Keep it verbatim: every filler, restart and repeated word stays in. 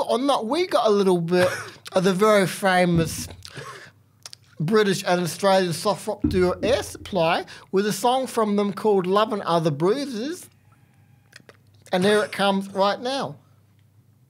on that, we got a little bit of the very famous British and Australian soft rock duo Air Supply with a song from them called Love and Other Bruises. And here it comes right now.